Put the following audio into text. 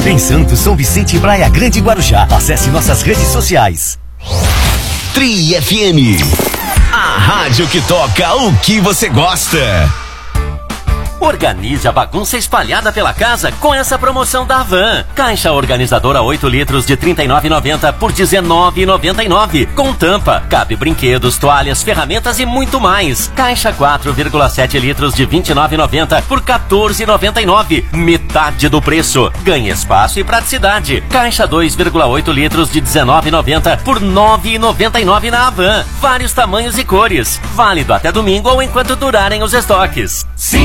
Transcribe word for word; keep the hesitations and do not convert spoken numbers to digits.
Em Santos, São Vicente e Praia Grande, Guarujá. Acesse nossas redes sociais. Tri F M, a rádio que toca o que você gosta. Organize a bagunça espalhada pela casa com essa promoção da Havan. Caixa organizadora oito litros de trinta e nove reais e noventa centavos por dezenove reais e noventa e nove centavos. Com tampa, cabe brinquedos, toalhas, ferramentas e muito mais. Caixa quatro vírgula sete litros de vinte e nove reais e noventa centavos por quatorze reais e noventa e nove centavos. Metade do preço. Ganhe espaço e praticidade. Caixa dois vírgula oito litros de dezenove reais e noventa centavos por nove reais e noventa e nove centavos na Havan. Vários tamanhos e cores. Válido até domingo ou enquanto durarem os estoques. Sim.